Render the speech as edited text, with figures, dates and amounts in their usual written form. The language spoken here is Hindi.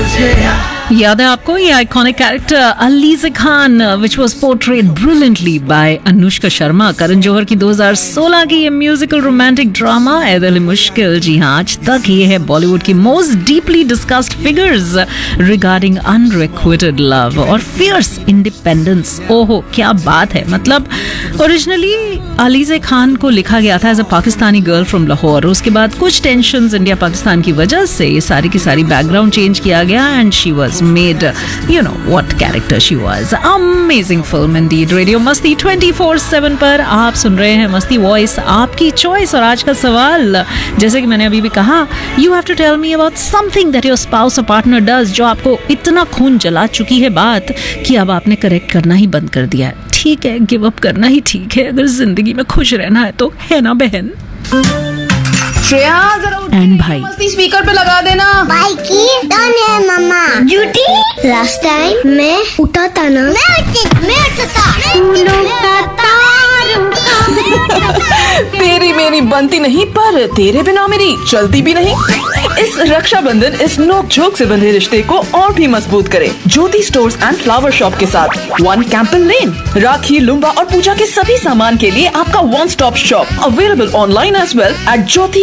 याद है आपको ये iconic character Aliza Khan which was portrayed brilliantly bye Anushka Sharma. Karan Johar की 2016 की ये म्यूजिकल रोमांटिक ड्रामा ए दिल मुश्किल, जी हाँ, आज तक ये है बॉलीवुड की most deeply discussed figures regarding unrequited love और फियर्स इंडिपेंडेंस। ओहो क्या बात है। मतलब ओरिजिनली अलीज़ा खान को लिखा गया था as a Pakistani girl from Lahore. उसके बाद कुछ टेंशंस इंडिया पाकिस्तान की वजह से ये सारी की सारी बैकग्राउंड चेंज किया गया and she was made, you know what character she was. Amazing film indeed. Radio मस्ती 24/7 पर आप सुन रहे हैं मस्ती वॉइस, आपकी चॉइस। और आज का सवाल, जैसे कि मैंने अभी भी कहा, you have to tell me about something that your spouse or partner does जो आपको इतना खून जला चुकी है बात कि अब आपने करेक्ट करना ही बंद कर दिया है। ठीक है, गिव अप करना ही ठीक है अगर जिंदगी में खुश रहना है तो, है ना बहन? श्रेया जरा एंड भाई मस्ती स्पीकर पे लगा देना। भाई की कौन है मम्मा? ड्यूटी लास्ट टाइम मैं उठा था ना, मैं उठा था। तेरी मेरी बनती नहीं, पर तेरे बिना मेरी चलती भी नहीं। इस रक्षाबंधन इस नोक झोंक से बंधे रिश्ते को और भी मजबूत करे ज्योति स्टोर्स एंड फ्लावर शॉप के साथ। 1 कैंपल लेन, राखी, लुम्बा और पूजा के सभी सामान के लिए आपका one stop shop, available online as well at Jyoti